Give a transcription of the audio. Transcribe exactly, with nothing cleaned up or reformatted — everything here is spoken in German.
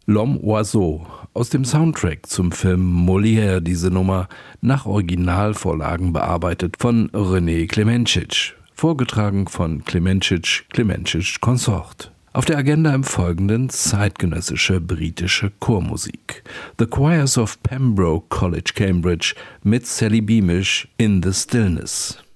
L'Homme Oiseau, aus dem Soundtrack zum Film Molière, diese Nummer nach Originalvorlagen bearbeitet von René Klemencic, vorgetragen von Klemencic, Klemencic Consort. Auf der Agenda im Folgenden zeitgenössische britische Chormusik. The Choirs of Pembroke College, Cambridge mit Sally Beamish in the Stillness.